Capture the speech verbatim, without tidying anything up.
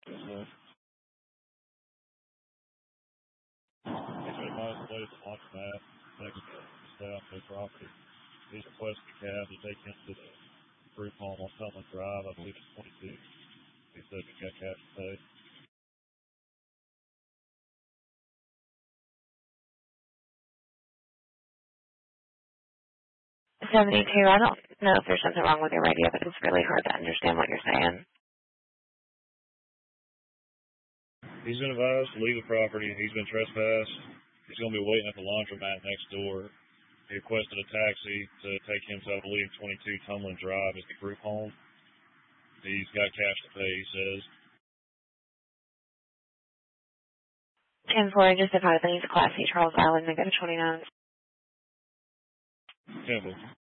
So, he's been advised to place on the map, next stay off their property. He's requested a cab to take him to the group home on Summer Drive, I believe it's twenty-two. He said he got cash to pay. seventy-two, I don't know if there's something wrong with your radio, but it's really hard to understand what you're saying. He's been advised to leave the property. He's been trespassed. He's going to be waiting at the laundromat next door. He requested a taxi to take him to, I believe, twenty-two Tumlin Drive is the group home. He's got cash to pay, he says. ten four, just advised that he's a Class C Charles Island, and go to twenty-nine. Temple.